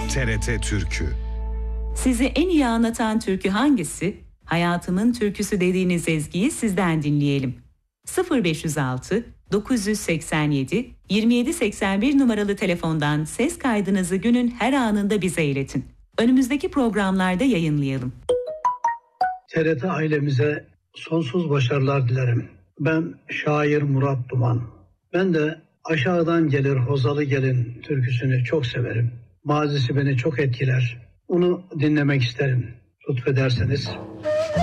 TRT Türkü. Sizi en iyi anlatan türkü hangisi? Hayatımın türküsü dediğiniz ezgiyi sizden dinleyelim. 0506 987 2781 numaralı telefondan ses kaydınızı günün her anında bize iletin. Önümüzdeki programlarda yayınlayalım. TRT ailemize sonsuz başarılar dilerim. Ben şair Murat Duman. Ben de Aşağıdan Gelir Hozalı Gelin türküsünü çok severim. Mazisi beni çok etkiler. Onu dinlemek isterim. Lütfederseniz.